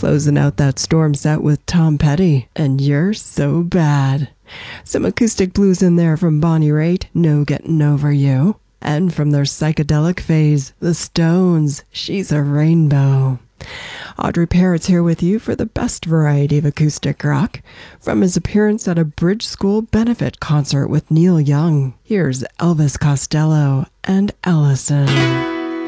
Closing out that storm set with Tom Petty and You're So Bad. Some acoustic blues in there from Bonnie Raitt, No Getting Over You. And from their psychedelic phase, The Stones, She's a Rainbow. Audrey Parrott's here with you for the best variety of acoustic rock, from his appearance at a Bridge School benefit concert with Neil Young. Here's Elvis Costello and Allison.